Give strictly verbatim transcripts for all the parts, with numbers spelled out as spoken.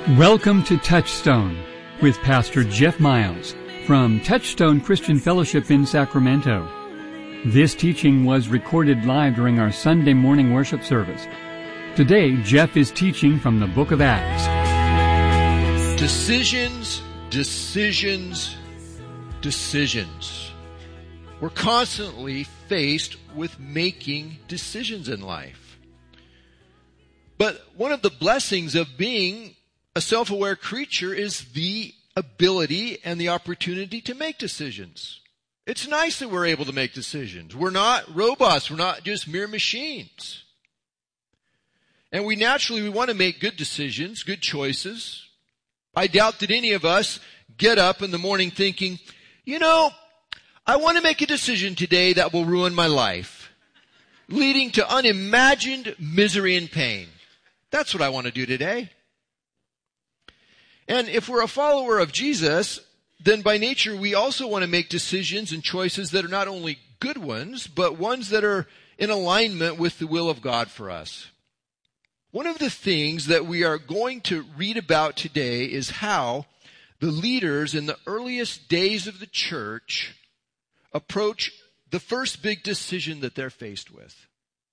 Welcome to Touchstone with Pastor Jeff Miles from Touchstone Christian Fellowship in Sacramento. This teaching was recorded live during our Sunday morning worship service. Today, Jeff is teaching from the book of Acts. Decisions, decisions, decisions. We're constantly faced with making decisions in life. But one of the blessings of being a self-aware creature is the ability and the opportunity to make decisions. It's nice that we're able to make decisions. We're not robots. We're not just mere machines. And we naturally, we want to make good decisions, good choices. I doubt that any of us get up in the morning thinking, you know, I want to make a decision today that will ruin my life, leading to unimagined misery and pain. That's what I want to do today. And if we're a follower of Jesus, then by nature we also want to make decisions and choices that are not only good ones, but ones that are in alignment with the will of God for us. One of the things that we are going to read about today is how the leaders in the earliest days of the church approach the first big decision that they're faced with.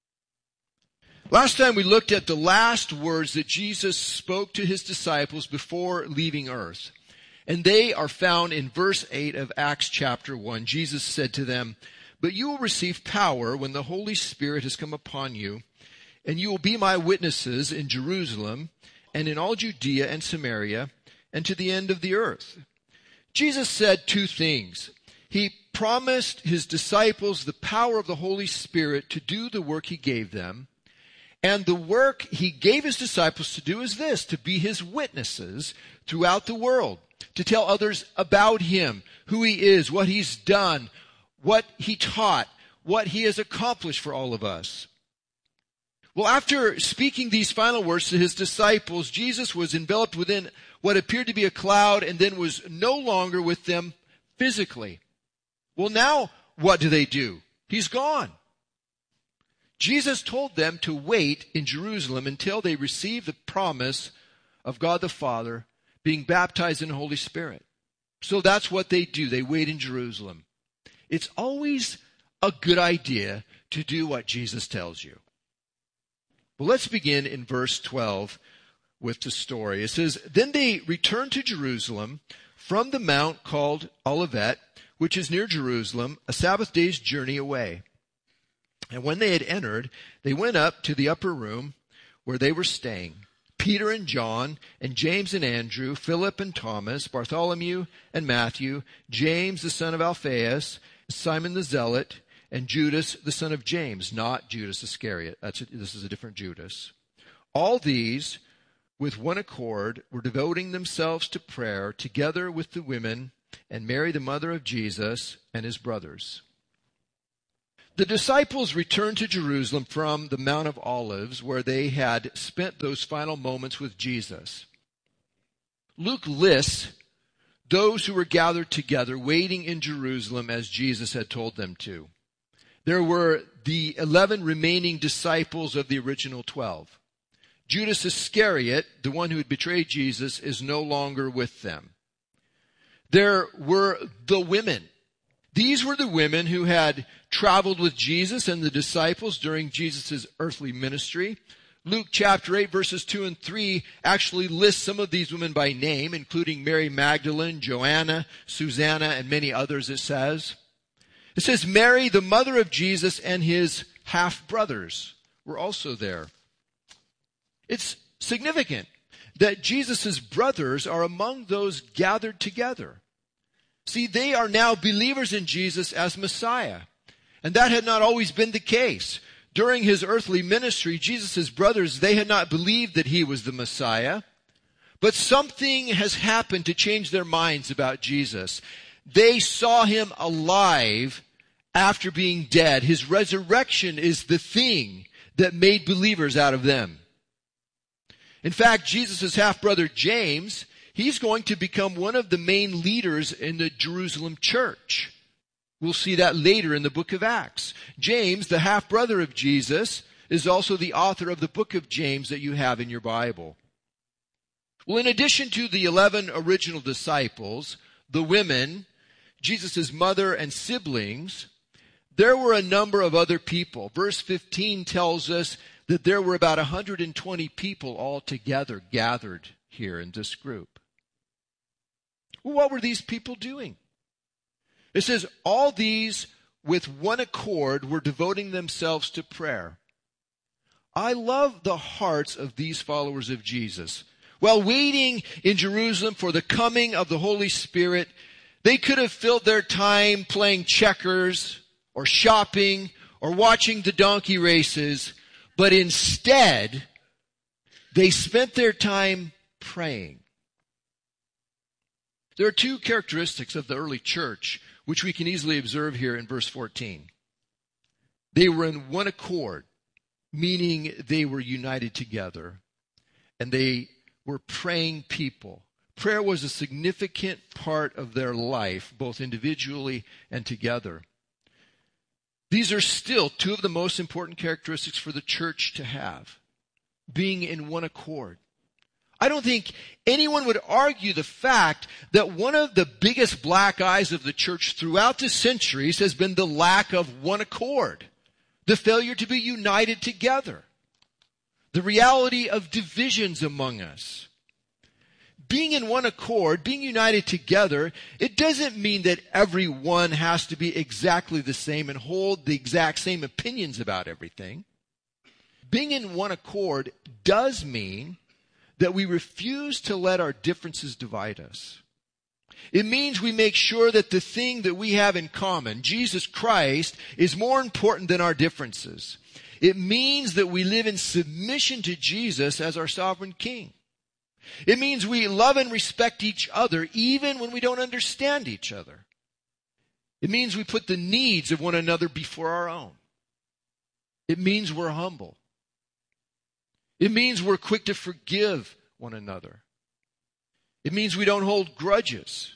Last time we looked at the last words that Jesus spoke to his disciples before leaving earth. And they are found in verse eight of Acts chapter one. Jesus said to them, "But you will receive power when the Holy Spirit has come upon you, and you will be my witnesses in Jerusalem and in all Judea and Samaria and to the end of the earth." Jesus said two things. He promised his disciples the power of the Holy Spirit to do the work he gave them. And the work he gave his disciples to do is this, to be his witnesses throughout the world, to tell others about him, who he is, what he's done, what he taught, what he has accomplished for all of us. Well, after speaking these final words to his disciples, Jesus was enveloped within what appeared to be a cloud and then was no longer with them physically. Well, now what do they do? He's gone. Jesus told them to wait in Jerusalem until they receive the promise of God the Father, being baptized in the Holy Spirit. So that's what they do. They wait in Jerusalem. It's always a good idea to do what Jesus tells you. Well, let's begin in verse twelve with the story. It says, "Then they returned to Jerusalem from the mount called Olivet, which is near Jerusalem, a Sabbath day's journey away. And when they had entered, they went up to the upper room where they were staying. Peter and John, and James and Andrew, Philip and Thomas, Bartholomew and Matthew, James the son of Alphaeus, Simon the Zealot, and Judas the son of James," not Judas Iscariot. That's a, this is a different Judas. "All these, with one accord, were devoting themselves to prayer, together with the women, and Mary the mother of Jesus, and his brothers." The disciples returned to Jerusalem from the Mount of Olives, where they had spent those final moments with Jesus. Luke lists those who were gathered together, waiting in Jerusalem as Jesus had told them to. There were the eleven remaining disciples of the original twelve. Judas Iscariot, the one who had betrayed Jesus, is no longer with them. There were the women. These were the women who had traveled with Jesus and the disciples during Jesus' earthly ministry. Luke chapter eight, verses two and three actually lists some of these women by name, including Mary Magdalene, Joanna, Susanna, and many others, it says. It says Mary, the mother of Jesus, and his half-brothers were also there. It's significant that Jesus' brothers are among those gathered together. See, they are now believers in Jesus as Messiah. And that had not always been the case. During his earthly ministry, Jesus' brothers, they had not believed that he was the Messiah. But something has happened to change their minds about Jesus. They saw him alive after being dead. His resurrection is the thing that made believers out of them. In fact, Jesus' half-brother James, he's going to become one of the main leaders in the Jerusalem church. We'll see that later in the book of Acts. James, the half-brother of Jesus, is also the author of the book of James that you have in your Bible. Well, in addition to the eleven original disciples, the women, Jesus' mother and siblings, there were a number of other people. Verse fifteen tells us that there were about one hundred twenty people altogether gathered here in this group. Well, what were these people doing? It says, all these with one accord were devoting themselves to prayer. I love the hearts of these followers of Jesus. While waiting in Jerusalem for the coming of the Holy Spirit, they could have filled their time playing checkers or shopping or watching the donkey races, but instead, they spent their time praying. There are two characteristics of the early church which we can easily observe here in verse fourteen. They were in one accord, meaning they were united together, and they were praying people. Prayer was a significant part of their life, both individually and together. These are still two of the most important characteristics for the church to have, being in one accord. I don't think anyone would argue the fact that one of the biggest black eyes of the church throughout the centuries has been the lack of one accord, the failure to be united together, the reality of divisions among us. Being in one accord, being united together, it doesn't mean that everyone has to be exactly the same and hold the exact same opinions about everything. Being in one accord does mean that we refuse to let our differences divide us. It means we make sure that the thing that we have in common, Jesus Christ, is more important than our differences. It means that we live in submission to Jesus as our sovereign King. It means we love and respect each other even when we don't understand each other. It means we put the needs of one another before our own. It means we're humble. It means we're quick to forgive one another. It means we don't hold grudges.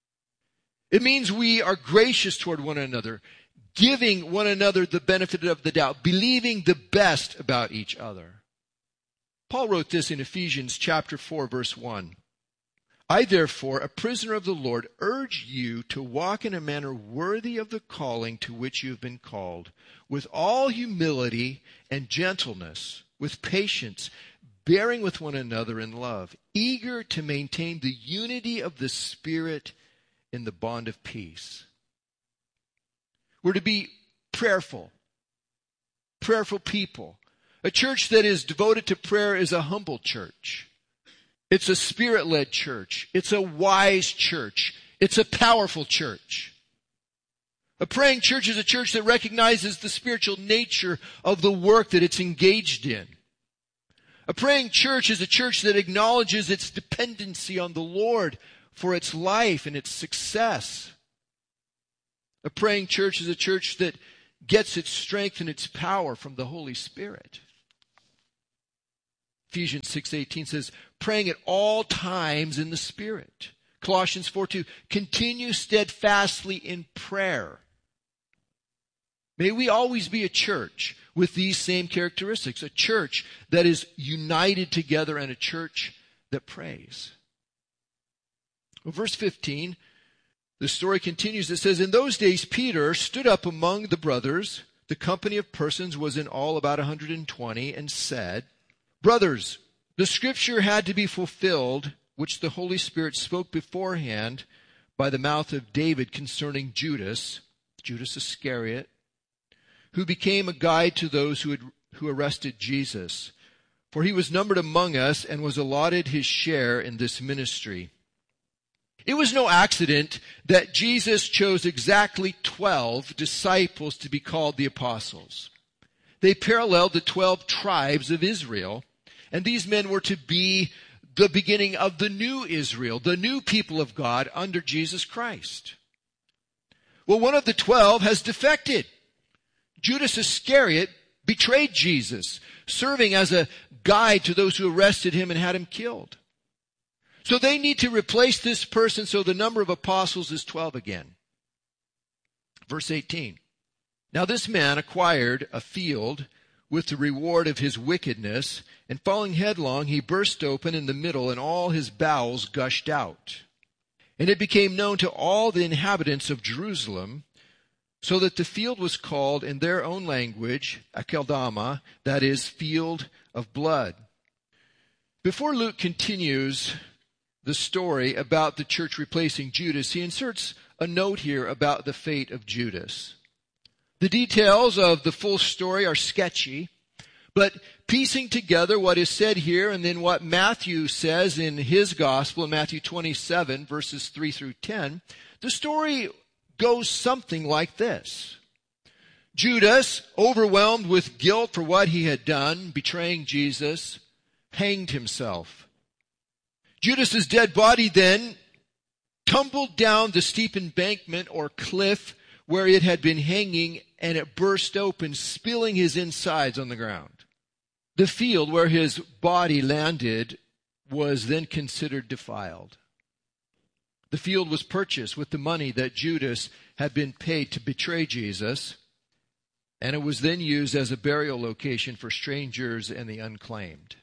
It means we are gracious toward one another, giving one another the benefit of the doubt, believing the best about each other. Paul wrote this in Ephesians chapter four, verse one. I, therefore, a prisoner of the Lord, urge you to walk in a manner worthy of the calling to which you have been called, with all humility and gentleness, with patience, bearing with one another in love, eager to maintain the unity of the Spirit in the bond of peace. We're to be prayerful, prayerful people. A church that is devoted to prayer is a humble church. It's a Spirit-led church. It's a wise church. It's a powerful church. A praying church is a church that recognizes the spiritual nature of the work that it's engaged in. A praying church is a church that acknowledges its dependency on the Lord for its life and its success. A praying church is a church that gets its strength and its power from the Holy Spirit. Ephesians six eighteen says, praying at all times in the Spirit. Colossians four two, continue steadfastly in prayer. May we always be a church with these same characteristics, a church that is united together and a church that prays. Well, verse fifteen, the story continues. It says, in those days Peter stood up among the brothers, the company of persons was in all about one hundred twenty, and said, brothers, the scripture had to be fulfilled, which the Holy Spirit spoke beforehand by the mouth of David concerning Judas, Judas Iscariot, who became a guide to those who had, who arrested Jesus. For he was numbered among us and was allotted his share in this ministry. It was no accident that Jesus chose exactly twelve disciples to be called the apostles. They paralleled the twelve tribes of Israel, and these men were to be the beginning of the new Israel, the new people of God under Jesus Christ. Well, one of the twelve has defected. Judas Iscariot betrayed Jesus, serving as a guide to those who arrested him and had him killed. So they need to replace this person, so the number of apostles is twelve again. Verse eighteen. Now this man acquired a field with the reward of his wickedness, and falling headlong, he burst open in the middle, and all his bowels gushed out. And it became known to all the inhabitants of Jerusalem, so that the field was called in their own language, Akeldama, that is, field of blood. Before Luke continues the story about the church replacing Judas, he inserts a note here about the fate of Judas. The details of the full story are sketchy, but piecing together what is said here and then what Matthew says in his gospel in Matthew twenty-seven, verses three through ten, the story goes something like this. Judas, overwhelmed with guilt for what he had done, betraying Jesus, hanged himself. Judas's dead body then tumbled down the steep embankment or cliff where it had been hanging, and it burst open, spilling his insides on the ground. The field where his body landed was then considered defiled. The field was purchased with the money that Judas had been paid to betray Jesus, and it was then used as a burial location for strangers and the unclaimed.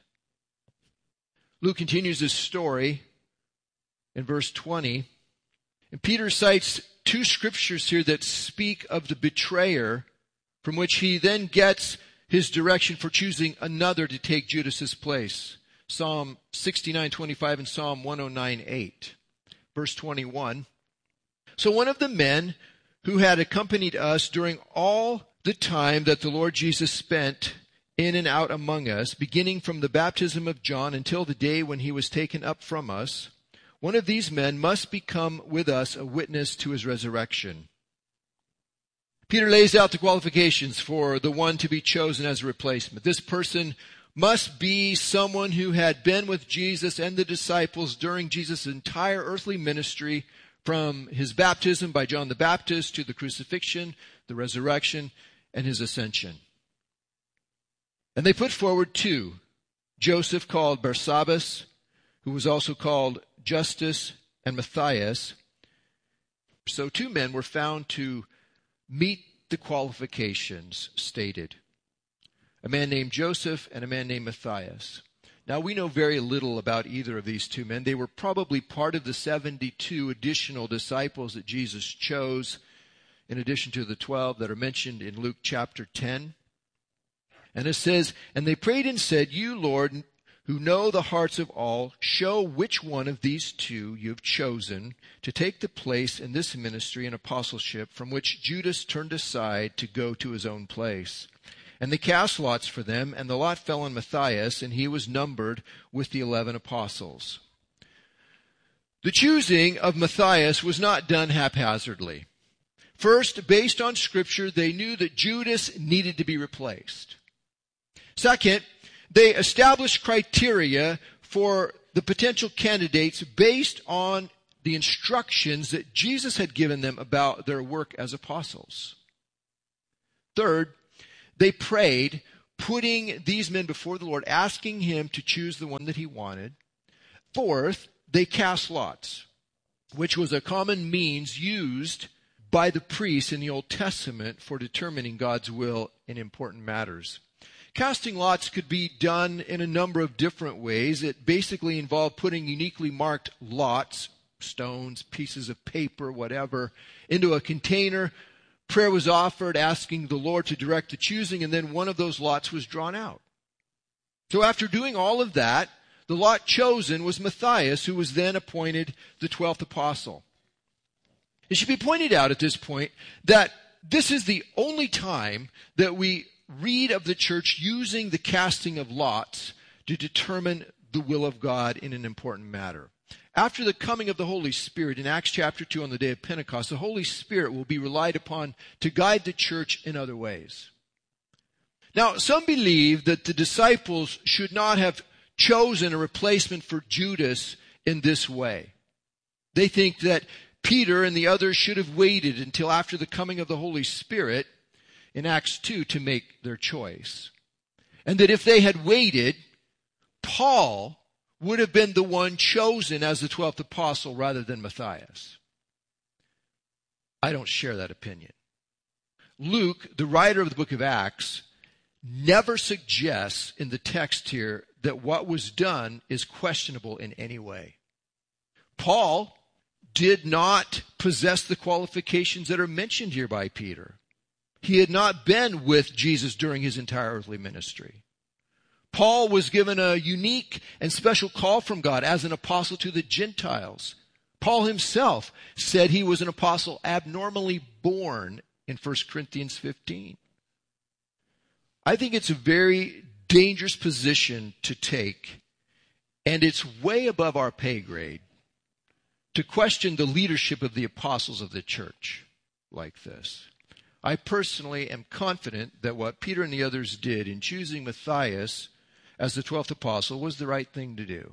Luke continues his story in verse twenty, and Peter cites two scriptures here that speak of the betrayer, from which he then gets his direction for choosing another to take Judas's place. Psalm sixty-nine twenty-five and Psalm one oh nine eight. Verse twenty-one. So one of the men who had accompanied us during all the time that the Lord Jesus spent in and out among us, beginning from the baptism of John until the day when he was taken up from us, one of these men must become with us a witness to his resurrection. Peter lays out the qualifications for the one to be chosen as a replacement. This person must be someone who had been with Jesus and the disciples during Jesus' entire earthly ministry, from his baptism by John the Baptist to the crucifixion, the resurrection, and his ascension. And they put forward two, Joseph called Barsabbas, who was also called Justus, and Matthias. So two men were found to meet the qualifications stated. A man named Joseph and a man named Matthias. Now, we know very little about either of these two men. They were probably part of the seventy-two additional disciples that Jesus chose, in addition to the twelve that are mentioned in Luke chapter ten. And it says, and they prayed and said, you, Lord, who know the hearts of all, show which one of these two you have chosen to take the place in this ministry and apostleship from which Judas turned aside to go to his own place. And they cast lots for them, and the lot fell on Matthias, and he was numbered with the eleven apostles. The choosing of Matthias was not done haphazardly. First, based on Scripture, they knew that Judas needed to be replaced. Second, they established criteria for the potential candidates based on the instructions that Jesus had given them about their work as apostles. Third, they prayed, putting these men before the Lord, asking him to choose the one that he wanted. Fourth, they cast lots, which was a common means used by the priests in the Old Testament for determining God's will in important matters. Casting lots could be done in a number of different ways. It basically involved putting uniquely marked lots, stones, pieces of paper, whatever, into a container. Prayer was offered, asking the Lord to direct the choosing, and then one of those lots was drawn out. So after doing all of that, the lot chosen was Matthias, who was then appointed the twelfth apostle. It should be pointed out at this point that this is the only time that we read of the church using the casting of lots to determine the will of God in an important matter. After the coming of the Holy Spirit in Acts chapter two on the day of Pentecost, the Holy Spirit will be relied upon to guide the church in other ways. Now, some believe that the disciples should not have chosen a replacement for Judas in this way. They think that Peter and the others should have waited until after the coming of the Holy Spirit in Acts two to make their choice. And that if they had waited, Paul would have been the one chosen as the twelfth apostle rather than Matthias. I don't share that opinion. Luke, the writer of the book of Acts, never suggests in the text here that what was done is questionable in any way. Paul did not possess the qualifications that are mentioned here by Peter. He had not been with Jesus during his entire earthly ministry. Paul was given a unique and special call from God as an apostle to the Gentiles. Paul himself said he was an apostle abnormally born in First Corinthians fifteen. I think it's a very dangerous position to take, and it's way above our pay grade to question the leadership of the apostles of the church like this. I personally am confident that what Peter and the others did in choosing Matthias as the twelfth apostle was the right thing to do.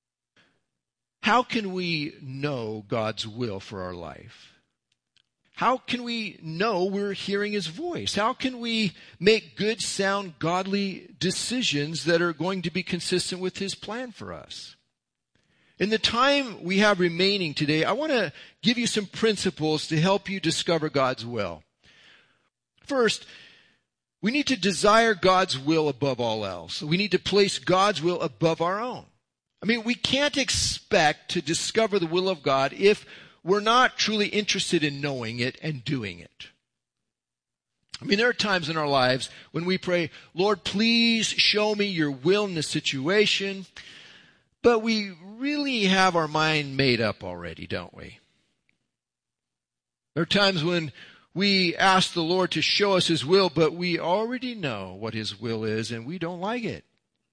How can we know God's will for our life? How can we know we're hearing his voice? How can we make good, sound, godly decisions that are going to be consistent with his plan for us? In the time we have remaining today, I want to give you some principles to help you discover God's will. First, we need to desire God's will above all else. We need to place God's will above our own. I mean, we can't expect to discover the will of God if we're not truly interested in knowing it and doing it. I mean, there are times in our lives when we pray, Lord, please show me your will in this situation. But we really have our mind made up already, don't we? There are times when we ask the Lord to show us his will, but we already know what his will is and we don't like it.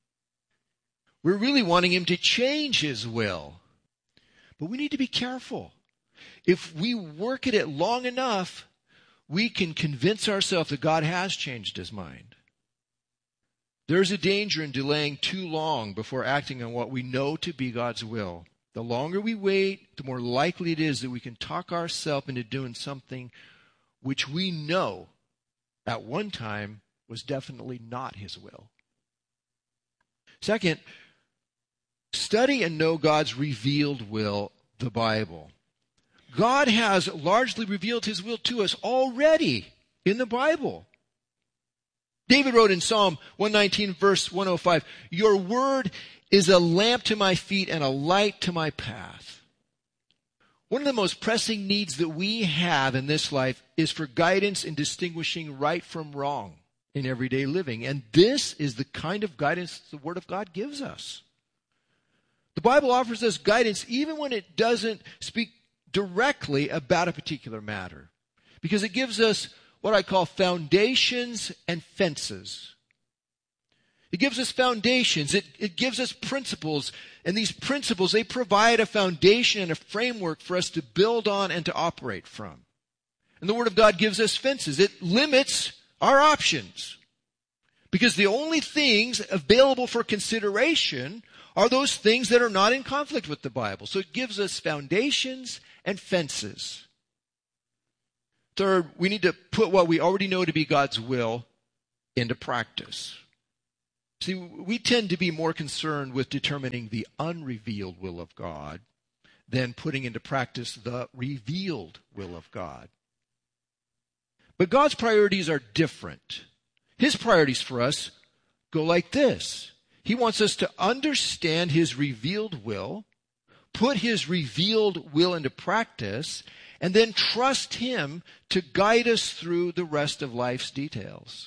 We're really wanting him to change his will. But we need to be careful. If we work at it long enough, we can convince ourselves that God has changed his mind. There's a danger in delaying too long before acting on what we know to be God's will. The longer we wait, the more likely it is that we can talk ourselves into doing something which we know at one time was definitely not his will. Second, study and know God's revealed will, the Bible. God has largely revealed his will to us already in the Bible. David wrote in Psalm one nineteen, verse one oh five, your word is a lamp to my feet and a light to my path. One of the most pressing needs that we have in this life is for guidance in distinguishing right from wrong in everyday living. And this is the kind of guidance the Word of God gives us. The Bible offers us guidance even when it doesn't speak directly about a particular matter, because it gives us what I call foundations and fences. It gives us foundations. It, it gives us principles. And these principles, they provide a foundation and a framework for us to build on and to operate from. And the Word of God gives us fences. It limits our options. Because the only things available for consideration are those things that are not in conflict with the Bible. So it gives us foundations and fences. Third, we need to put what we already know to be God's will into practice. See, we tend to be more concerned with determining the unrevealed will of God than putting into practice the revealed will of God. But God's priorities are different. His priorities for us go like this. He wants us to understand his revealed will, put his revealed will into practice, and then trust him to guide us through the rest of life's details.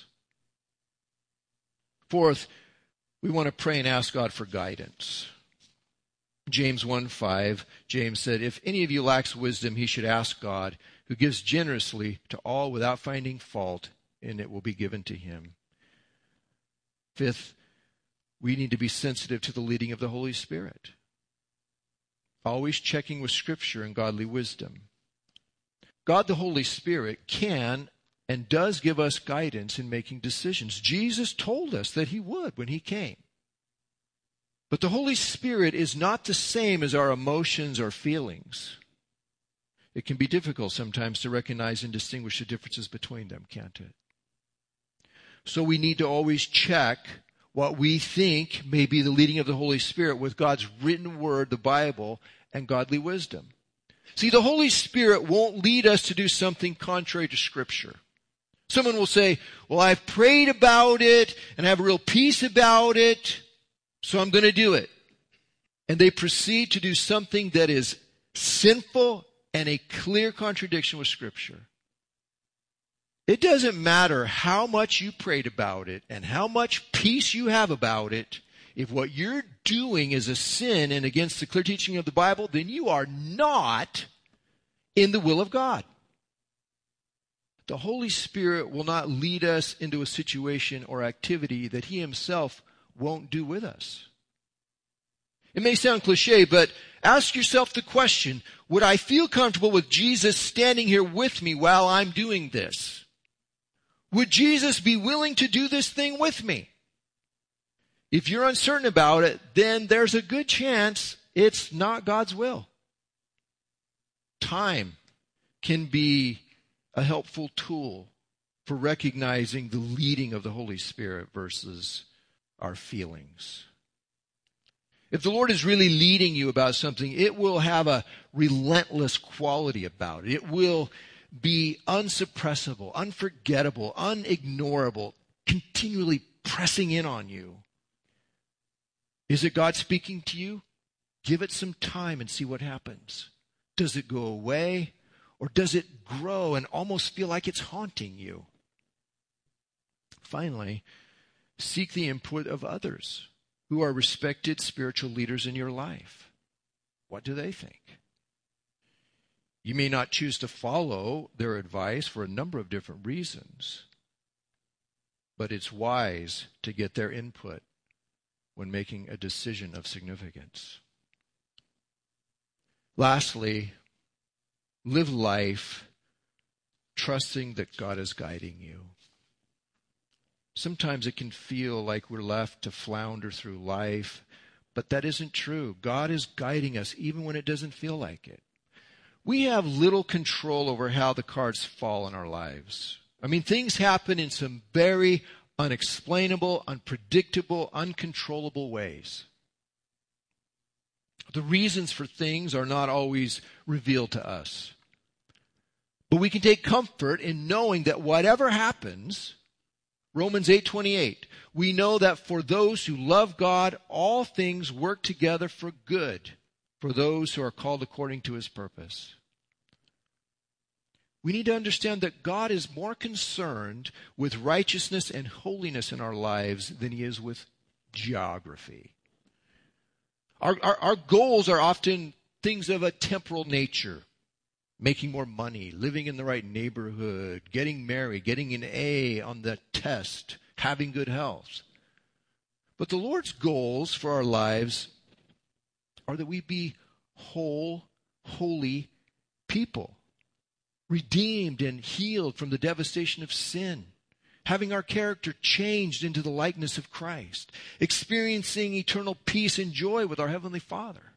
Fourth, we want to pray and ask God for guidance. James one five, James said, if any of you lacks wisdom, he should ask God, who gives generously to all without finding fault, and it will be given to him. Fifth, we need to be sensitive to the leading of the Holy Spirit, always checking with Scripture and godly wisdom. God the Holy Spirit can and does give us guidance in making decisions. Jesus told us that he would when he came. But the Holy Spirit is not the same as our emotions or feelings. It can be difficult sometimes to recognize and distinguish the differences between them, can't it? So we need to always check what we think may be the leading of the Holy Spirit with God's written word, the Bible, and godly wisdom. See, the Holy Spirit won't lead us to do something contrary to Scripture. Someone will say, well, I've prayed about it and I have a real peace about it, so I'm going to do it. And they proceed to do something that is sinful and a clear contradiction with Scripture. It doesn't matter how much you prayed about it and how much peace you have about it. If what you're doing is a sin and against the clear teaching of the Bible, then you are not in the will of God. The Holy Spirit will not lead us into a situation or activity that He Himself won't do with us. It may sound cliche, but ask yourself the question, would I feel comfortable with Jesus standing here with me while I'm doing this? Would Jesus be willing to do this thing with me? If you're uncertain about it, then there's a good chance it's not God's will. Time can be a helpful tool for recognizing the leading of the Holy Spirit versus our feelings. If the Lord is really leading you about something, it will have a relentless quality about it. It will be unsuppressible, unforgettable, unignorable, continually pressing in on you. Is it God speaking to you? Give it some time and see what happens. Does it go away, or does it grow and almost feel like it's haunting you? Finally, seek the input of others who are respected spiritual leaders in your life. What do they think? You may not choose to follow their advice for a number of different reasons, but it's wise to get their input when making a decision of significance. Lastly, live life trusting that God is guiding you. Sometimes it can feel like we're left to flounder through life, but that isn't true. God is guiding us even when it doesn't feel like it. We have little control over how the cards fall in our lives. I mean, things happen in some very unexplainable, unpredictable, uncontrollable ways. The reasons for things are not always revealed to us. But we can take comfort in knowing that whatever happens, Romans eight twenty-eight, we know that for those who love God, all things work together for good, for those who are called according to His purpose. We need to understand that God is more concerned with righteousness and holiness in our lives than He is with geography. Our, our, our goals are often things of a temporal nature. Making more money, living in the right neighborhood, getting married, getting an A on the test, having good health. But the Lord's goals for our lives are that we be whole, holy people, redeemed and healed from the devastation of sin, having our character changed into the likeness of Christ, experiencing eternal peace and joy with our Heavenly Father.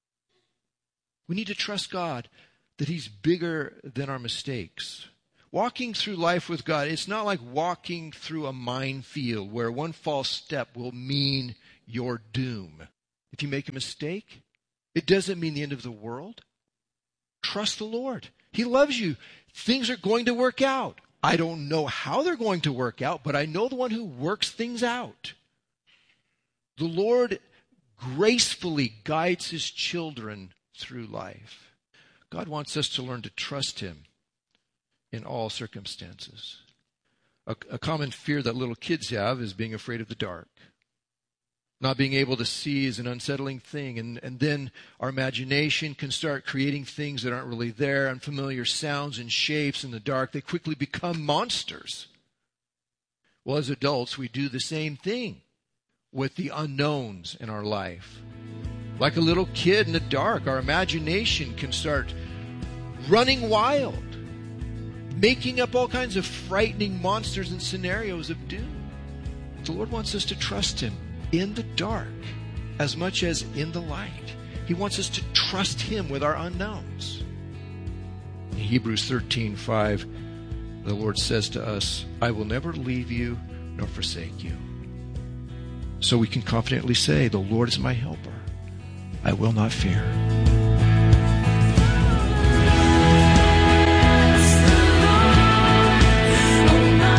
We need to trust God that He's bigger than our mistakes. Walking through life with God, it's not like walking through a minefield where one false step will mean your doom. If you make a mistake, it doesn't mean the end of the world. Trust the Lord. He loves you. Things are going to work out. I don't know how they're going to work out, but I know the one who works things out. The Lord gracefully guides His children through life. God wants us to learn to trust Him in all circumstances. A, a common fear that little kids have is being afraid of the dark. Not being able to see is an unsettling thing, and, and then our imagination can start creating things that aren't really there, unfamiliar sounds and shapes in the dark. They quickly become monsters. Well, as adults, we do the same thing with the unknowns in our life. Like a little kid in the dark, our imagination can start running wild, making up all kinds of frightening monsters and scenarios of doom. The Lord wants us to trust Him in the dark as much as in the light. He wants us to trust Him with our unknowns. In Hebrews thirteen five, the Lord says to us, I will never leave you nor forsake you. So we can confidently say, the Lord is my helper. I will not fear. So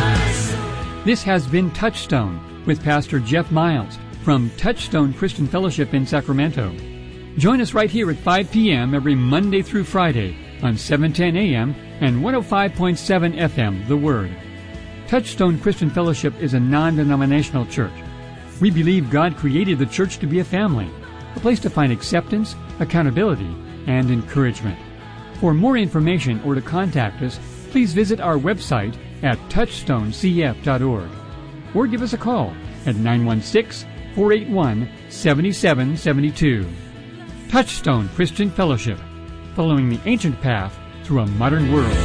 This has been Touchstone with Pastor Jeff Miles from Touchstone Christian Fellowship in Sacramento. Join us right here at five p.m. every Monday through Friday on seven ten a.m. and one oh five point seven F M, The Word. Touchstone Christian Fellowship is a non-denominational church. We believe God created the church to be a family, a place to find acceptance, accountability, and encouragement. For more information or to contact us, please visit our website at touchstone c f dot org or give us a call at nine one six, four eight one, seven seven seven two. Touchstone Christian Fellowship, following the ancient path through a modern world.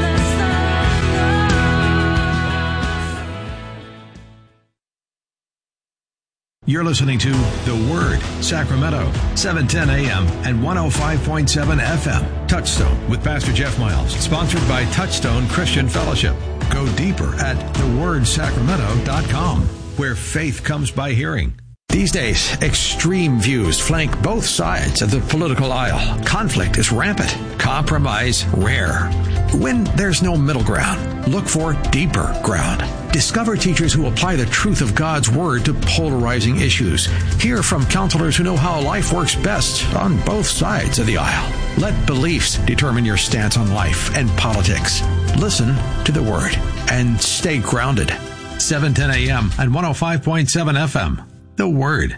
You're listening to The Word, Sacramento, seven ten a.m. and one oh five point seven F M. Touchstone with Pastor Jeff Miles, sponsored by Touchstone Christian Fellowship. Go deeper at the word sacramento dot com, where faith comes by hearing. These days, extreme views flank both sides of the political aisle. Conflict is rampant, compromise rare. When there's no middle ground, look for deeper ground. Discover teachers who apply the truth of God's Word to polarizing issues. Hear from counselors who know how life works best on both sides of the aisle. Let beliefs determine your stance on life and politics. Listen to the Word and stay grounded. seven ten a.m. and one oh five point seven F M. The Word.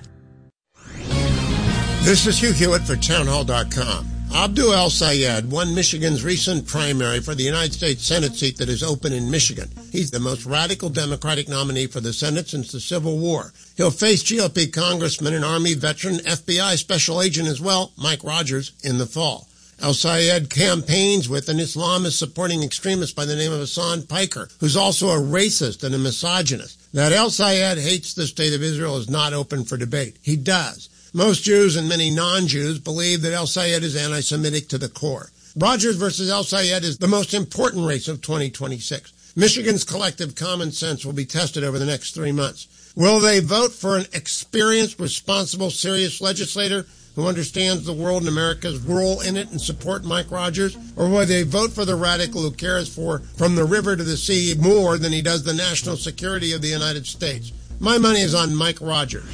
This is Hugh Hewitt for townhall dot com. Abdul El-Sayed won Michigan's recent primary for the United States Senate seat that is open in Michigan. He's the most radical Democratic nominee for the Senate since the Civil War. He'll face G O P Congressman and Army veteran, F B I special agent as well, Mike Rogers, in the fall. El-Sayed campaigns with an Islamist supporting extremist by the name of Hassan Piker, who's also a racist and a misogynist. That El-Sayed hates the state of Israel is not open for debate. He does. Most Jews and many non-Jews believe that El-Sayed is anti-Semitic to the core. Rogers versus El-Sayed is the most important race of twenty twenty-six. Michigan's collective common sense will be tested over the next three months. Will they vote for an experienced, responsible, serious legislator who understands the world and America's role in it and support Mike Rogers? Or will they vote for the radical who cares for, from the river to the sea, more than he does the national security of the United States? My money is on Mike Rogers.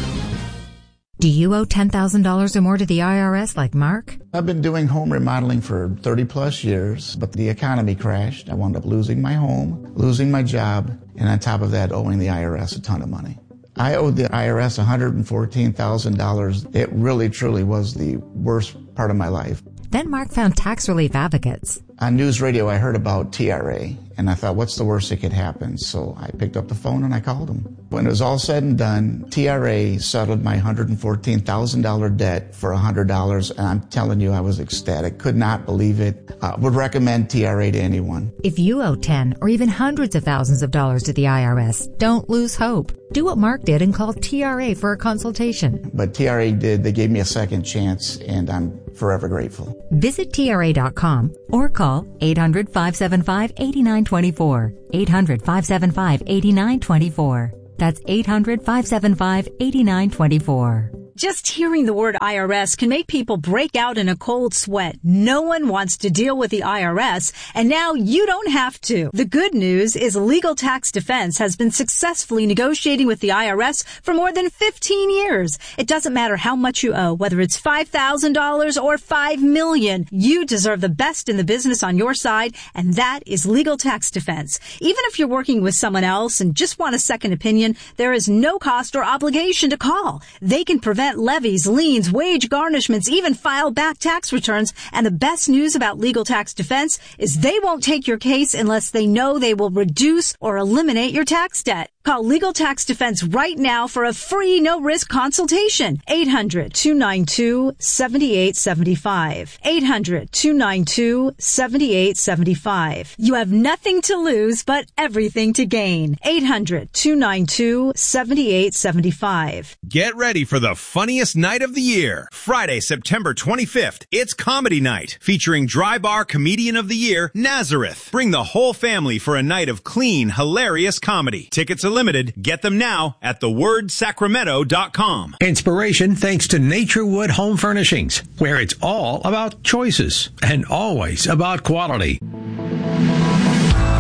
Do you owe ten thousand dollars or more to the I R S like Mark? I've been doing home remodeling for thirty plus years, but the economy crashed. I wound up losing my home, losing my job, and on top of that, owing the I R S a ton of money. I owed the I R S one hundred fourteen thousand dollars. It really, truly was the worst part of my life. Then Mark found Tax Relief Advocates. On news radio, I heard about T R A, and I thought, what's the worst that could happen? So I picked up the phone and I called them. When it was all said and done, T R A settled my one hundred fourteen thousand dollars debt for one hundred dollars, and I'm telling you, I was ecstatic. Could not believe it. Uh, would recommend T R A to anyone. If you owe ten or even hundreds of thousands of dollars to the I R S, don't lose hope. Do what Mark did and call T R A for a consultation. But T R A did. They gave me a second chance, and I'm forever grateful. Visit T R A dot com or call eight hundred, five seven five, eight nine two four. eight hundred, five seven five, eight nine two four. That's eight hundred, five seven five, eight nine two four. Just hearing the word I R S can make people break out in a cold sweat. No one wants to deal with the I R S, and now you don't have to. The good news is Legal Tax Defense has been successfully negotiating with the I R S for more than fifteen years. It doesn't matter how much you owe, whether it's five thousand dollars or five million dollars. You deserve the best in the business on your side, and that is Legal Tax Defense. Even if you're working with someone else and just want a second opinion, there is no cost or obligation to call. They can prevent levies, liens, wage garnishments, even file back tax returns. And the best news about Legal Tax Defense is they won't take your case unless they know they will reduce or eliminate your tax debt. Call Legal Tax Defense right now for a free, no-risk consultation. eight hundred, two nine two, seven eight seven five. eight hundred, two nine two, seven eight seven five. You have nothing to lose, but everything to gain. eight hundred, two nine two, seven eight seven five. Get ready for the funniest night of the year. Friday, September twenty-fifth. It's Comedy Night, featuring Dry Bar Comedian of the Year, Nazareth. Bring the whole family for a night of clean, hilarious comedy. Tickets are limited. Get them now at the word sacramento dot com. Inspiration thanks to Naturewood Home Furnishings, where it's all about choices and always about quality.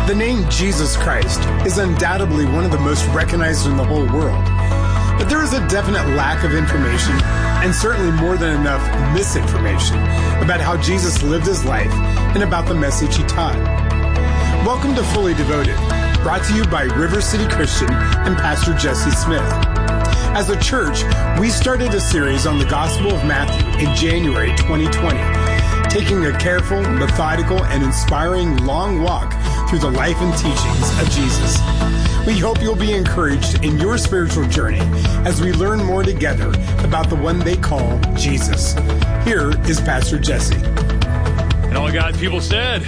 The name Jesus Christ is undoubtedly one of the most recognized in the whole world. But there is a definite lack of information, and certainly more than enough misinformation, about how Jesus lived his life and about the message he taught. Welcome to Fully Devoted, brought to you by River City Christian and Pastor Jesse Smith. As a church, we started a series on the Gospel of Matthew in January twenty twenty, taking a careful, methodical, and inspiring long walk through the life and teachings of Jesus. We hope you'll be encouraged in your spiritual journey as we learn more together about the one they call Jesus. Here is Pastor Jesse. And all God's people said,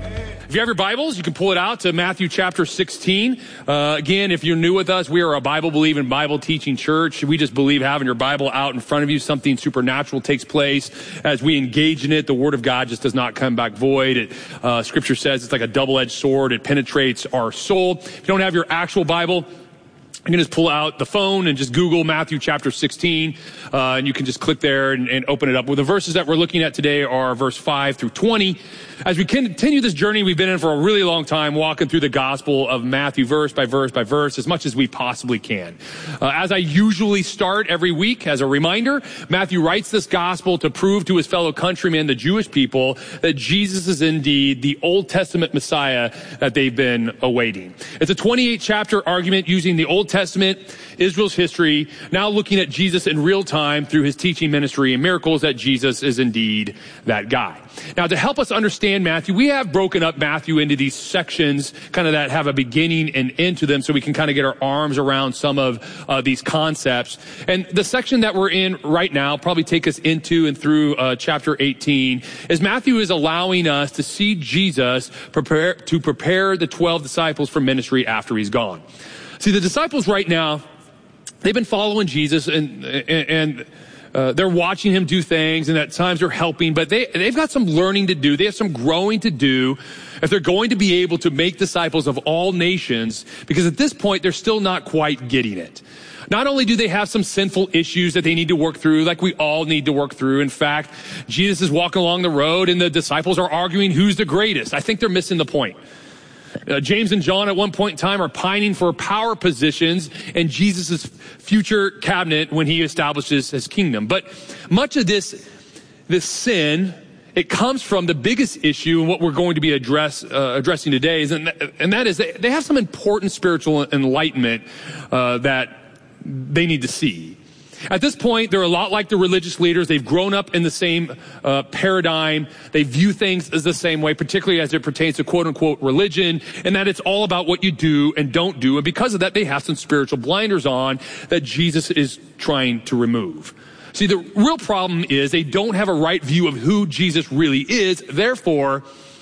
if you have your Bibles, you can pull it out to Matthew chapter sixteen. Uh, again, if you're new with us, we are a Bible-believing, Bible-teaching church. We just believe having your Bible out in front of you, something supernatural takes place as we engage in it. The Word of God just does not come back void. It, uh, Scripture says it's like a double-edged sword. It penetrates our soul. If you don't have your actual Bible, you can just pull out the phone and just Google Matthew chapter sixteen, uh, and you can just click there and, and open it up. Well, the verses that we're looking at today are verse five through twenty. As we continue this journey we've been in for a really long time, walking through the Gospel of Matthew verse by verse by verse, as much as we possibly can. Uh, as I usually start every week, as a reminder, Matthew writes this Gospel to prove to his fellow countrymen, the Jewish people, that Jesus is indeed the Old Testament Messiah that they've been awaiting. It's a twenty-eight chapter argument using the Old Testament, Israel's history, now looking at Jesus in real time through his teaching ministry and miracles, that Jesus is indeed that guy. Now, to help us understand Matthew, we have broken up Matthew into these sections, kind of that have a beginning and end to them, so we can kind of get our arms around some of uh, these concepts. And the section that we're in right now, probably take us into and through uh, chapter eighteen, is Matthew is allowing us to see Jesus prepare to prepare the twelve disciples for ministry after he's gone. See, the disciples right now, they've been following Jesus, and and, and Uh, they're watching him do things, and at times they're helping, but they, they've got some learning to do. They have some growing to do if they're going to be able to make disciples of all nations, because at this point, they're still not quite getting it. Not only do they have some sinful issues that they need to work through, like we all need to work through. In fact, Jesus is walking along the road, and the disciples are arguing who's the greatest. I think they're missing the point. Uh, James and John at one point in time are pining for power positions in Jesus' future cabinet when he establishes his kingdom. But much of this, this sin, it comes from the biggest issue, and what we're going to be address, uh, addressing today is, and, that, and that is they, they have some important spiritual enlightenment uh, that they need to see. At this point, they're a lot like the religious leaders. They've grown up in the same uh, paradigm. They view things as the same way, particularly as it pertains to quote-unquote religion, and that it's all about what you do and don't do. And because of that, they have some spiritual blinders on that Jesus is trying to remove. See, the real problem is they don't have a right view of who Jesus really is. Therefore,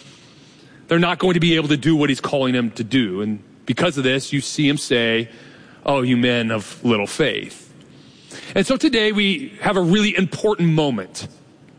they're not going to be able to do what he's calling them to do. And because of this, you see him say, "Oh, you men of little faith." And so today we have a really important moment.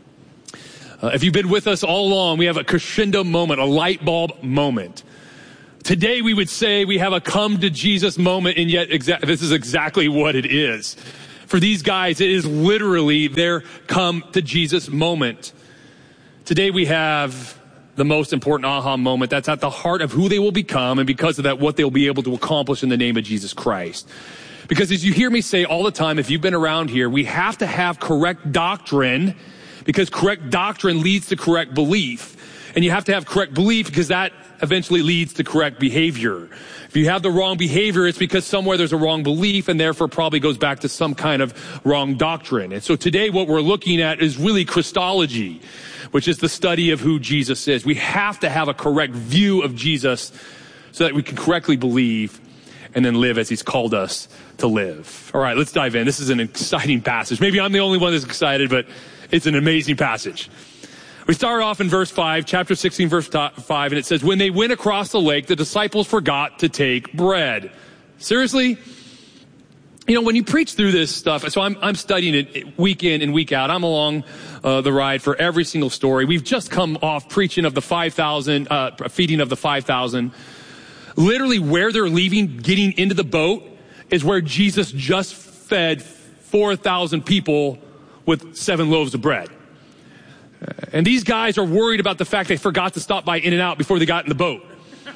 Uh, if you've been with us all along, we have a crescendo moment, a light bulb moment. Today we would say we have a come to Jesus moment, and yet exa- this is exactly what it is. For these guys, it is literally their come to Jesus moment. Today we have the most important aha moment that's at the heart of who they will become, and because of that, what they'll be able to accomplish in the name of Jesus Christ. Because as you hear me say all the time, if you've been around here, we have to have correct doctrine, because correct doctrine leads to correct belief. And you have to have correct belief because that eventually leads to correct behavior. If you have the wrong behavior, it's because somewhere there's a wrong belief, and therefore probably goes back to some kind of wrong doctrine. And so today what we're looking at is really Christology, which is the study of who Jesus is. We have to have a correct view of Jesus so that we can correctly believe and then live as he's called us to live. All right, let's dive in. This is an exciting passage. Maybe I'm the only one that's excited, but it's an amazing passage. We start off in verse five, chapter sixteen, verse five, and it says, "When they went across the lake, the disciples forgot to take bread." Seriously? You know, when you preach through this stuff, so I'm, I'm studying it week in and week out. I'm along uh, the ride for every single story. We've just come off preaching of the five thousand, uh, feeding of the five thousand. Literally where they're leaving, getting into the boat, is where Jesus just fed four thousand people with seven loaves of bread. And these guys are worried about the fact they forgot to stop by In-N-Out before they got in the boat.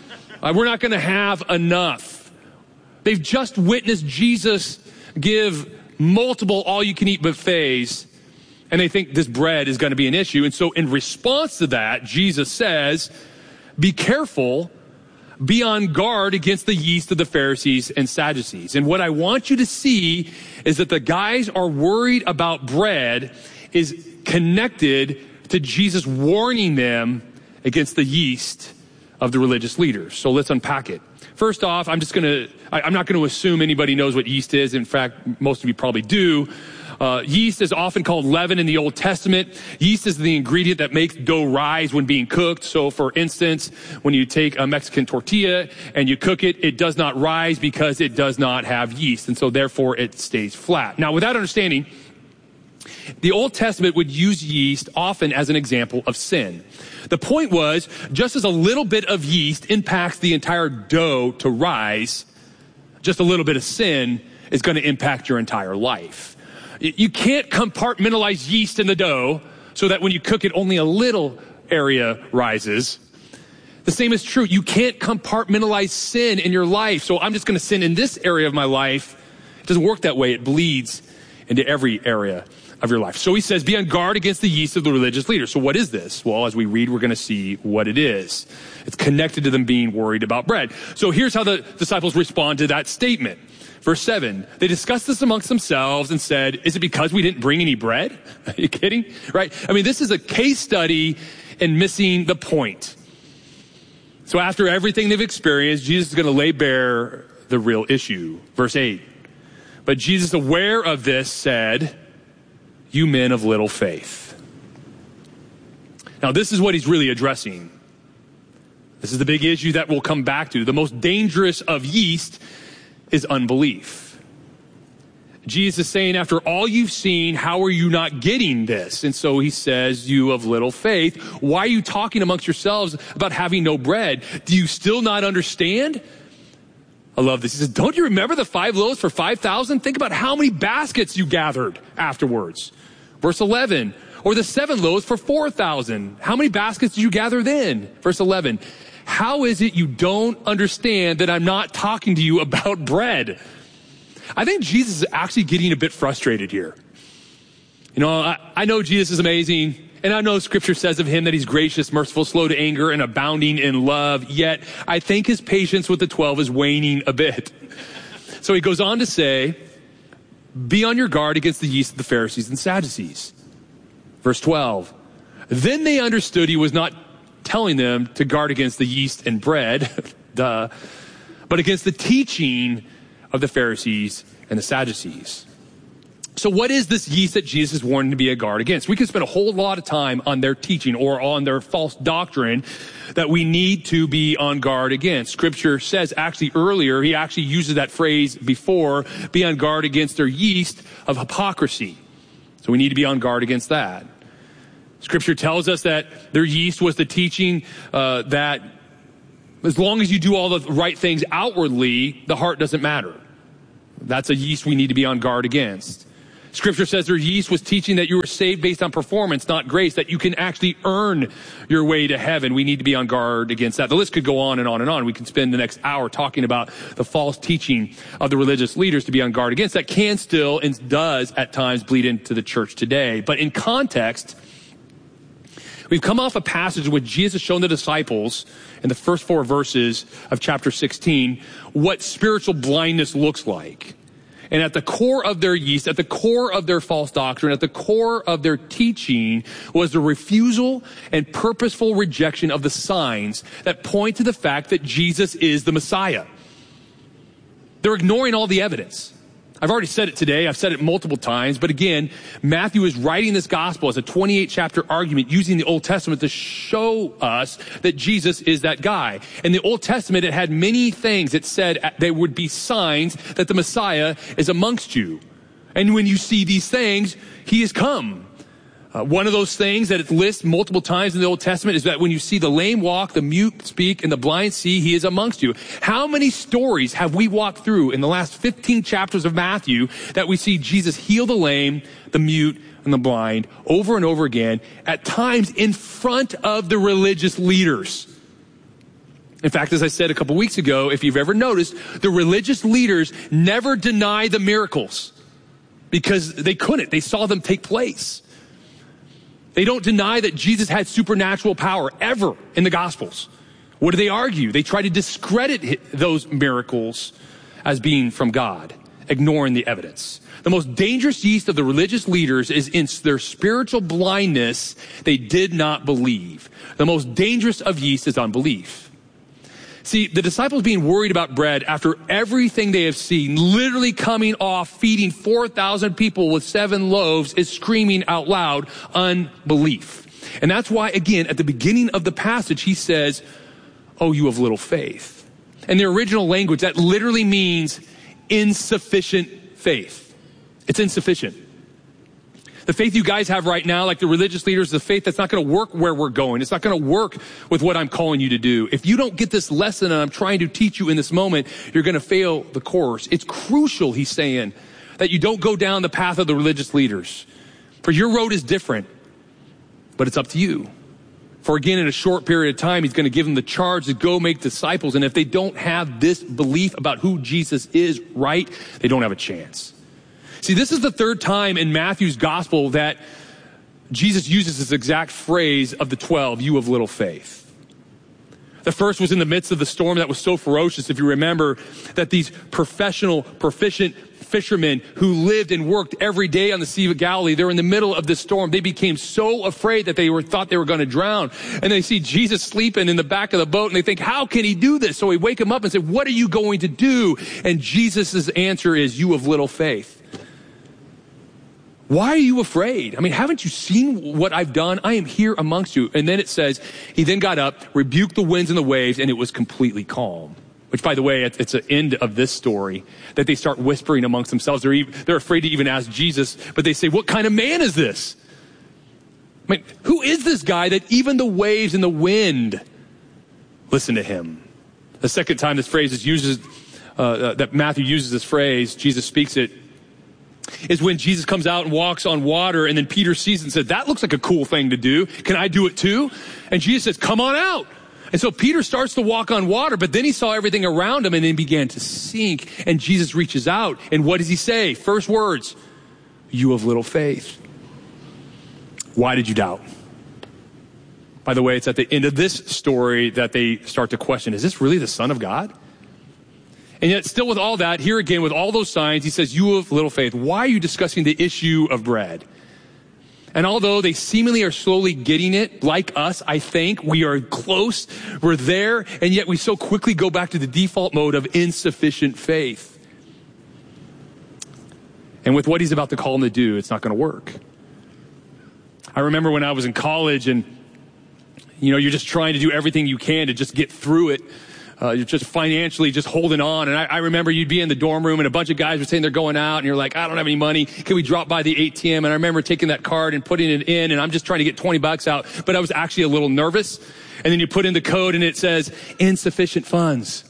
Uh, we're not going to have enough. They've just witnessed Jesus give multiple all-you-can-eat buffets, and they think this bread is going to be an issue. And so in response to that, Jesus says, be careful, be on guard against the yeast of the Pharisees and Sadducees. And what I want you to see is that the guys are worried about bread is connected to Jesus warning them against the yeast of the religious leaders. So let's unpack it. First off, I'm just going to, I'm not going to assume anybody knows what yeast is. In fact, most of you probably do. Uh, yeast is often called leaven in the Old Testament. Yeast is the ingredient that makes dough rise when being cooked. So for instance, when you take a Mexican tortilla and you cook it, it does not rise because it does not have yeast. And so therefore it stays flat. Now, with that understanding, the Old Testament would use yeast often as an example of sin. The point was, just as a little bit of yeast impacts the entire dough to rise, just a little bit of sin is going to impact your entire life. You can't compartmentalize yeast in the dough so that when you cook it, only a little area rises. The same is true. You can't compartmentalize sin in your life. So I'm just going to sin in this area of my life. It doesn't work that way. It bleeds into every area of your life. So he says, be on guard against the yeast of the religious leaders. So what is this? Well, as we read, we're going to see what it is. It's connected to them being worried about bread. So here's how the disciples respond to that statement. Verse seven, they discussed this amongst themselves and said, is it because we didn't bring any bread? Are you kidding? Right? I mean, this is a case study in missing the point. So after everything they've experienced, Jesus is going to lay bare the real issue. Verse eight, but Jesus, aware of this, said, you men of little faith. Now, this is what he's really addressing. This is the big issue that we'll come back to. The most dangerous of yeast is unbelief. Jesus is saying, after all you've seen, how are you not getting this? And so he says, you of little faith, why are you talking amongst yourselves about having no bread? Do you still not understand? I love this. He says, don't you remember the five loaves for five thousand? Think about how many baskets you gathered afterwards. Verse eleven, or the seven loaves for four thousand. How many baskets did you gather then? Verse eleven, how is it you don't understand that I'm not talking to you about bread? I think Jesus is actually getting a bit frustrated here. You know, I, I know Jesus is amazing, and I know scripture says of him that he's gracious, merciful, slow to anger, and abounding in love, yet I think his patience with the twelve is waning a bit. So he goes on to say, be on your guard against the yeast of the Pharisees and Sadducees. Verse twelve, then they understood he was not telling them to guard against the yeast and bread, duh, but against the teaching of the Pharisees and the Sadducees. So what is this yeast that Jesus is warning to be a guard against? We could spend a whole lot of time on their teaching or on their false doctrine that we need to be on guard against. Scripture says actually earlier, he actually uses that phrase before, be on guard against their yeast of hypocrisy. So we need to be on guard against that. Scripture tells us that their yeast was the teaching uh, that as long as you do all the right things outwardly, the heart doesn't matter. That's a yeast we need to be on guard against. Scripture says their yeast was teaching that you were saved based on performance, not grace, that you can actually earn your way to heaven. We need to be on guard against that. The list could go on and on and on. We can spend the next hour talking about the false teaching of the religious leaders to be on guard against. That can still and does at times bleed into the church today. But in context, we've come off a passage in which Jesus has shown the disciples in the first four verses of chapter sixteen what spiritual blindness looks like. And at the core of their yeast, at the core of their false doctrine, at the core of their teaching was the refusal and purposeful rejection of the signs that point to the fact that Jesus is the Messiah. They're ignoring all the evidence. I've already said it today. I've said it multiple times. But again, Matthew is writing this gospel as a twenty-eight chapter argument using the Old Testament to show us that Jesus is that guy. In the Old Testament, it had many things. It said there would be signs that the Messiah is amongst you. And when you see these things, he has come. Uh, one of those things that it lists multiple times in the Old Testament is that when you see the lame walk, the mute speak, and the blind see, he is amongst you. How many stories have we walked through in the last fifteen chapters of Matthew that we see Jesus heal the lame, the mute, and the blind over and over again, at times in front of the religious leaders? In fact, as I said a couple weeks ago, if you've ever noticed, the religious leaders never deny the miracles because they couldn't. They saw them take place. They don't deny that Jesus had supernatural power ever in the Gospels. What do they argue? They try to discredit those miracles as being from God, ignoring the evidence. The most dangerous yeast of the religious leaders is in their spiritual blindness. They did not believe. The most dangerous of yeast is unbelief. See, the disciples being worried about bread after everything they have seen, literally coming off feeding four thousand people with seven loaves, is screaming out loud unbelief. And that's why, again, at the beginning of the passage, he says, "Oh, you have little faith." In the original language, that literally means insufficient faith. It's insufficient. The faith you guys have right now, like the religious leaders, the faith that's not going to work where we're going. It's not going to work with what I'm calling you to do. If you don't get this lesson and I'm trying to teach you in this moment, you're going to fail the course. It's crucial, he's saying, that you don't go down the path of the religious leaders. For your road is different, but it's up to you. For again, in a short period of time, he's going to give them the charge to go make disciples. And if they don't have this belief about who Jesus is right, they don't have a chance. See, this is the third time in Matthew's gospel that Jesus uses this exact phrase of the twelve, "you of little faith." The first was in the midst of the storm that was so ferocious, if you remember, that these professional, proficient fishermen who lived and worked every day on the Sea of Galilee, they're in the middle of this storm. They became so afraid that they were thought they were going to drown. And they see Jesus sleeping in the back of the boat and they think, how can he do this? So we wake him up and say, what are you going to do? And Jesus' answer is, "You of little faith." Why are you afraid? I mean, haven't you seen what I've done? I am here amongst you. And then it says, he then got up, rebuked the winds and the waves, and it was completely calm. Which, by the way, it's the end of this story that they start whispering amongst themselves. They're, even, they're afraid to even ask Jesus, but they say, what kind of man is this? I mean, who is this guy that even the waves and the wind listen to him? The second time this phrase is uses, uh, that Matthew uses this phrase, Jesus speaks it, is when Jesus comes out and walks on water, and then Peter sees it and said, that looks like a cool thing to do. Can I do it too? And Jesus says, come on out. And so Peter starts to walk on water, but then he saw everything around him and then began to sink. And Jesus reaches out. And what does he say? First words, "You of little faith. Why did you doubt?" By the way, it's at the end of this story that they start to question, is this really the Son of God? And yet still with all that, here again, with all those signs, he says, "You of little faith, why are you discussing the issue of bread?" And although they seemingly are slowly getting it, like us, I think, we are close, we're there, and yet we so quickly go back to the default mode of insufficient faith. And with what he's about to call them to do, it's not going to work. I remember when I was in college and, you know, you're just trying to do everything you can to just get through it. Uh, you're just financially just holding on. And I, I remember you'd be in the dorm room and a bunch of guys were saying they're going out and you're like, I don't have any money. Can we drop by the A T M? And I remember taking that card and putting it in and I'm just trying to get twenty bucks out. But I was actually a little nervous. And then you put in the code and it says insufficient funds.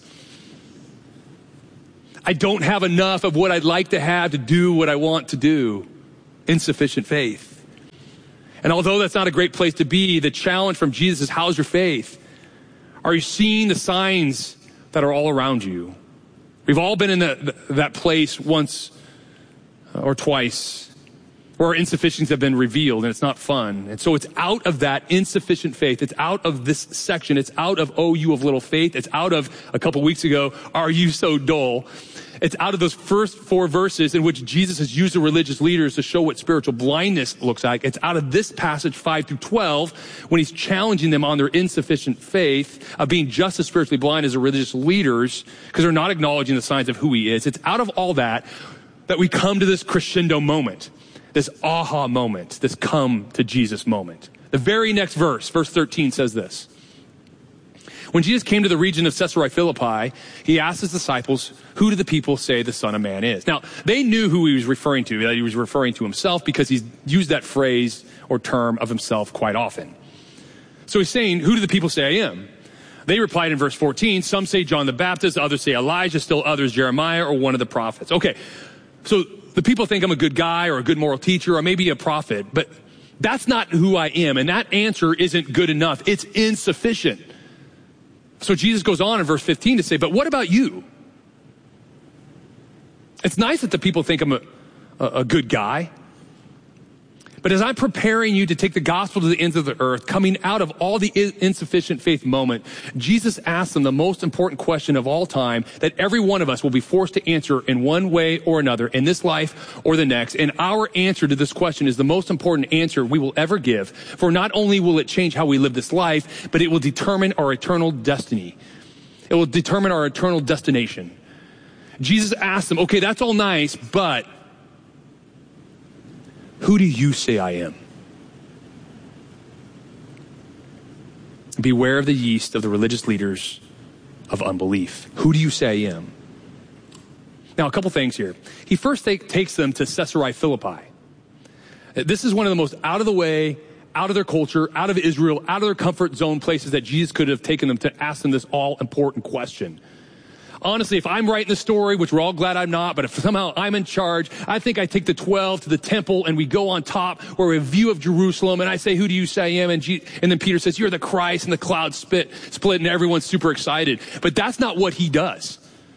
I don't have enough of what I'd like to have to do what I want to do. Insufficient faith. And although that's not a great place to be, the challenge from Jesus is, how's your faith? Are you seeing the signs that are all around you? We've all been in the, that place once or twice where our insufficiencies have been revealed and it's not fun. And so it's out of that insufficient faith. It's out of this section. It's out of, oh, you of little faith. It's out of a couple weeks ago, are you so dull? It's out of those first four verses in which Jesus has used the religious leaders to show what spiritual blindness looks like. It's out of this passage five through twelve when he's challenging them on their insufficient faith of being just as spiritually blind as the religious leaders because they're not acknowledging the signs of who he is. It's out of all that that we come to this crescendo moment, this aha moment, this come to Jesus moment. The very next verse, verse thirteen says this. When Jesus came to the region of Caesarea Philippi, he asked his disciples, who do the people say the Son of Man is? Now, they knew who he was referring to, that he was referring to himself because he's used that phrase or term of himself quite often. So he's saying, who do the people say I am? They replied in verse fourteen, some say John the Baptist, others say Elijah, still others Jeremiah or one of the prophets. Okay, so the people think I'm a good guy or a good moral teacher or maybe a prophet, but that's not who I am. And that answer isn't good enough. It's insufficient. So Jesus goes on in verse fifteen to say, but what about you? It's nice that the people think I'm a, a, a good guy. But as I'm preparing you to take the gospel to the ends of the earth, coming out of all the insufficient faith moment, Jesus asks them the most important question of all time that every one of us will be forced to answer in one way or another in this life or the next. And our answer to this question is the most important answer we will ever give. For not only will it change how we live this life, but it will determine our eternal destiny. It will determine our eternal destination. Jesus asks them, okay, that's all nice, but who do you say I am? Beware of the yeast of the religious leaders of unbelief. Who do you say I am? Now, a couple things here. He first take, takes them to Caesarea Philippi. This is one of the most out of the way, out of their culture, out of Israel, out of their comfort zone places that Jesus could have taken them to ask them this all important question. Honestly, if I'm writing the story, which we're all glad I'm not, but if somehow I'm in charge, I think I take the twelve to the temple and we go on top where we have a view of Jerusalem and I say, who do you say I am? And, G- and then Peter says, you're the Christ, and the clouds split, split and everyone's super excited. But that's not what he does.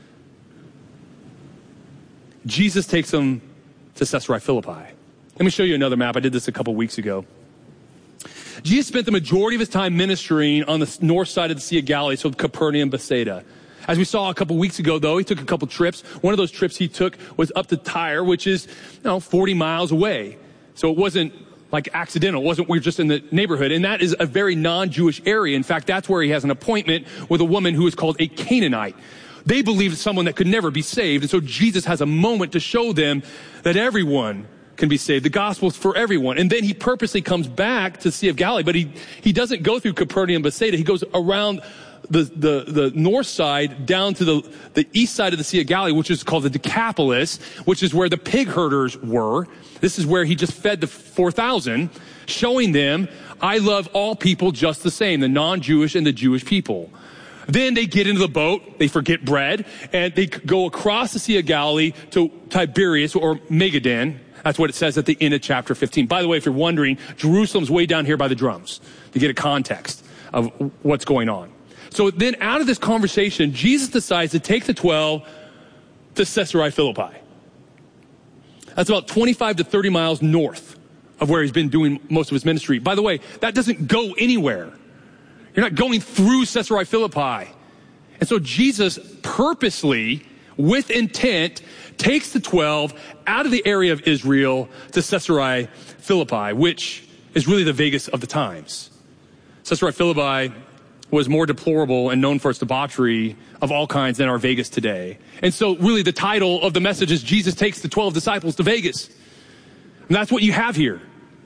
Jesus takes them to Caesarea Philippi. Let me show you another map. I did this a couple weeks ago. Jesus spent the majority of his time ministering on the north side of the Sea of Galilee, so Capernaum, Bethsaida. As we saw a couple weeks ago, though, he took a couple trips. One of those trips he took was up to Tyre, which is, you know, forty miles away. So it wasn't like accidental. It wasn't, we we're just in the neighborhood. And that is a very non-Jewish area. In fact, that's where he has an appointment with a woman who is called a Canaanite. They believed someone that could never be saved. And so Jesus has a moment to show them that everyone can be saved. The gospel is for everyone. And then he purposely comes back to the Sea of Galilee, but he, he doesn't go through Capernaum, Bethsaida. He goes around the, the, the north side down to the, the east side of the Sea of Galilee, which is called the Decapolis, which is where the pig herders were. This is where he just fed the four thousand, showing them, I love all people just the same, the non-Jewish and the Jewish people. Then they get into the boat, they forget bread, and they go across the Sea of Galilee to Tiberias or Magadan. That's what it says at the end of chapter fifteen. By the way, if you're wondering, Jerusalem's way down here by the drums to get a context of what's going on. So then out of this conversation, Jesus decides to take the twelve to Caesarea Philippi. That's about twenty-five to thirty miles north of where he's been doing most of his ministry. By the way, that doesn't go anywhere. You're not going through Caesarea Philippi. And so Jesus purposely, with intent, takes the twelve out of the area of Israel to Caesarea Philippi, which is really the Vegas of the times. Caesarea Philippi was more deplorable and known for its debauchery of all kinds than our Vegas today. And so really the title of the message is Jesus takes the twelve disciples to Vegas. And that's what you have here.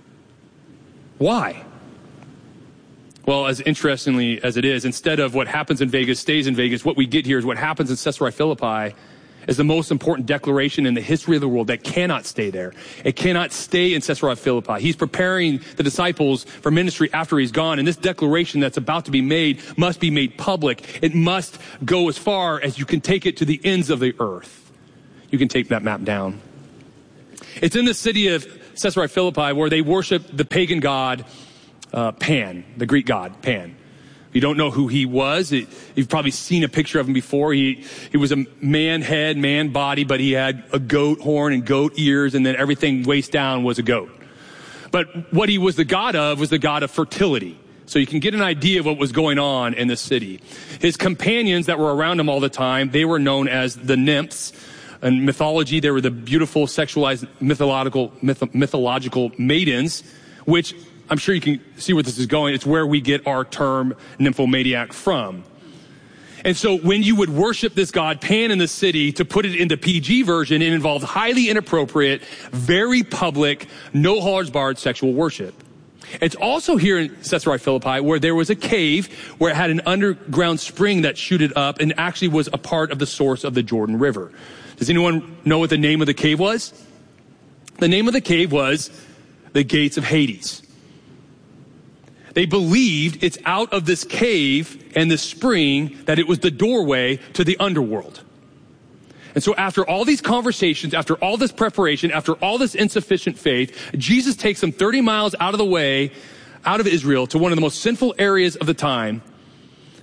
Why? Well, as interestingly as it is, instead of what happens in Vegas stays in Vegas, what we get here is what happens in Caesarea Philippi is the most important declaration in the history of the world that cannot stay there. It cannot stay in Caesarea Philippi. He's preparing the disciples for ministry after he's gone, and this declaration that's about to be made must be made public. It must go as far as you can take it to the ends of the earth. You can take that map down. It's in the city of Caesarea Philippi where they worship the pagan god uh, Pan, the Greek god Pan. If you don't know who he was, it, you've probably seen a picture of him before. He he was a man head, man body, but he had a goat horn and goat ears, and then everything waist down was a goat. But what he was the god of was the god of fertility. So you can get an idea of what was going on in this city. His companions that were around him all the time, they were known as the nymphs. In mythology, they were the beautiful, sexualized, mythological, myth, mythological maidens, which I'm sure you can see where this is going. It's where we get our term nymphomaniac from. And so when you would worship this god Pan in the city, to put it in the P G version, it involved highly inappropriate, very public, no holds barred sexual worship. It's also here in Caesarea Philippi where there was a cave where it had an underground spring that shooted up and actually was a part of the source of the Jordan River. Does anyone know what the name of the cave was? The name of the cave was the Gates of Hades. They believed it's out of this cave and this spring that it was the doorway to the underworld. And so after all these conversations, after all this preparation, after all this insufficient faith, Jesus takes them thirty miles out of the way, out of Israel, to one of the most sinful areas of the time,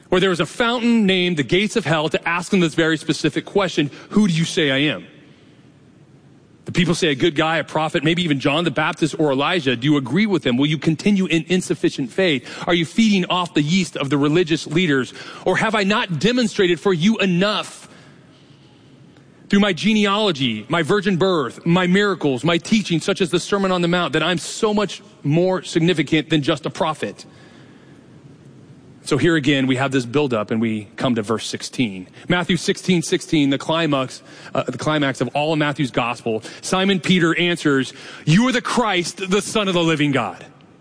where there was a fountain named the Gates of Hell to ask them this very specific question: who do you say I am? The people say a good guy, a prophet, maybe even John the Baptist or Elijah. Do you agree with them? Will you continue in insufficient faith? Are you feeding off the yeast of the religious leaders? Or have I not demonstrated for you enough through my genealogy, my virgin birth, my miracles, my teaching, such as the Sermon on the Mount, that I'm so much more significant than just a prophet? So here again, we have this buildup, and we come to verse sixteen. Matthew sixteen, sixteen, the climax, uh, the climax of all of Matthew's gospel. Simon Peter answers, "You are the Christ, the Son of the living God."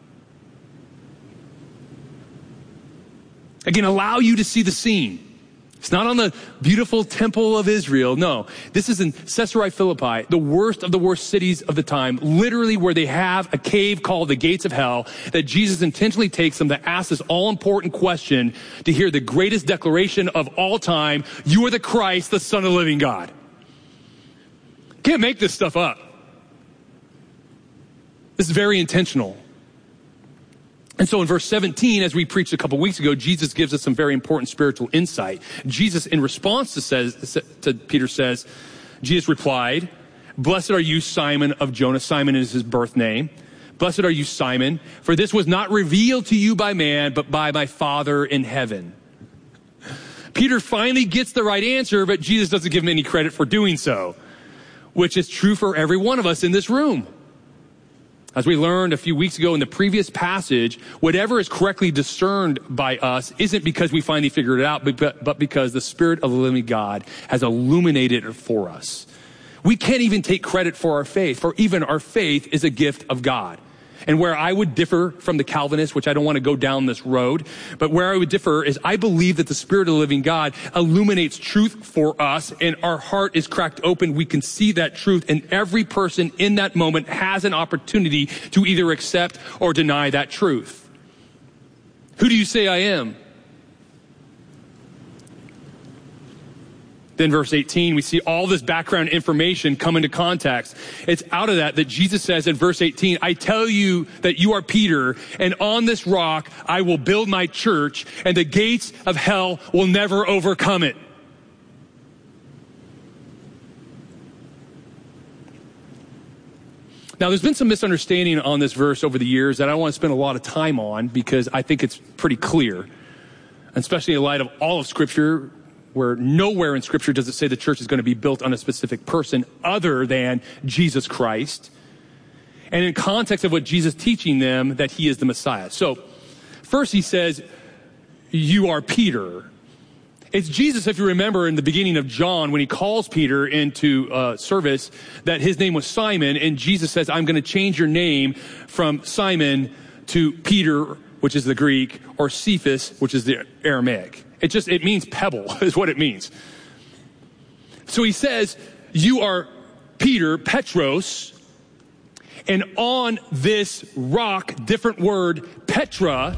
Again, allow you to see the scene. It's not on the beautiful temple of Israel. No, this is in Caesarea Philippi, the worst of the worst cities of the time, literally where they have a cave called the Gates of Hell, that Jesus intentionally takes them to ask this all-important question, to hear the greatest declaration of all time: you are the Christ, the Son of the living God. Can't make this stuff up. This is very intentional. And so in verse seventeen, as we preached a couple weeks ago, Jesus gives us some very important spiritual insight. Jesus, in response to, says, to Peter, says, Jesus replied, "Blessed are you, Simon of Jonah." Simon is his birth name. "Blessed are you, Simon, for this was not revealed to you by man, but by my Father in heaven." Peter finally gets the right answer, but Jesus doesn't give him any credit for doing so, which is true for every one of us in this room. As we learned a few weeks ago in the previous passage, whatever is correctly discerned by us isn't because we finally figured it out, but, but because the Spirit of the living God has illuminated it for us. We can't even take credit for our faith, for even our faith is a gift of God. And where I would differ from the Calvinists, which I don't want to go down this road, but where I would differ is I believe that the Spirit of the living God illuminates truth for us, and our heart is cracked open. We can see that truth, and every person in that moment has an opportunity to either accept or deny that truth. Who do you say I am? Then verse eighteen, we see all this background information come into context. It's out of that that Jesus says in verse eighteen, "I tell you that you are Peter, and on this rock I will build my church, and the gates of hell will never overcome it." Now, there's been some misunderstanding on this verse over the years that I don't want to spend a lot of time on, because I think it's pretty clear, especially in light of all of Scripture, where nowhere in Scripture does it say the church is going to be built on a specific person other than Jesus Christ. And in context of what Jesus is teaching them, that he is the Messiah. So first he says, "You are Peter." It's Jesus, if you remember in the beginning of John, when he calls Peter into uh, service, that his name was Simon. And Jesus says, "I'm going to change your name from Simon to Peter," which is the Greek, or Cephas, which is the Aramaic. It just, it means pebble is what it means. So he says, "You are Peter, Petros, and on this rock," different word, Petra.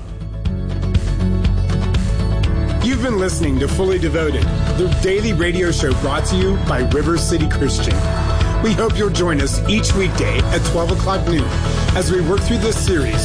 You've been listening to Fully Devoted, the daily radio show brought to you by River City Christian. We hope you'll join us each weekday at twelve o'clock noon as we work through this series,